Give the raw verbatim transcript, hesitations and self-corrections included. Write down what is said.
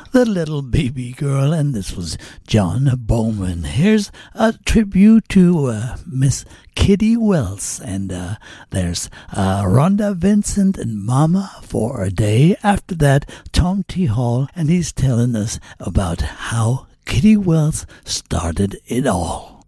The Little Baby Girl, and this was John Bowman. Here's a tribute to uh, Miss Kitty Wells, and uh, there's uh, Rhonda Vincent and Mama for a Day. After that, Tom T. Hall, and he's telling us about how Kitty Wells started it all.